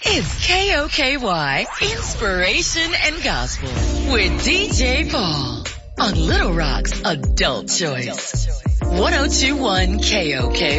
It's KOKY Inspiration and Gospel with DJ Paul on Little Rock's Adult Choice. 1021 KOKY.